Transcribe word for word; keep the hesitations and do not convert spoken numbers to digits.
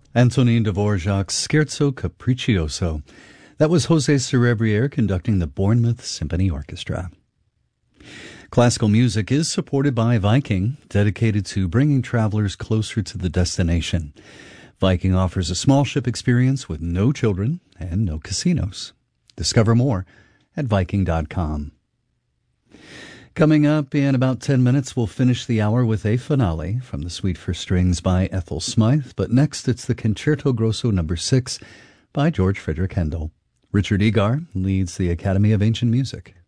Antonin Dvorak's Scherzo Capriccioso. That was Jose Cerebriere conducting the Bournemouth Symphony Orchestra. Classical music is supported by Viking, dedicated to bringing travelers closer to the destination. Viking offers a small ship experience with no children and no casinos. Discover more at Viking dot com. Coming up in about ten minutes, we'll finish the hour with a finale from the Suite for Strings by Ethel Smythe, but next it's the Concerto Grosso number six by George Frederick Handel. Richard Egar leads the Academy of Ancient Music.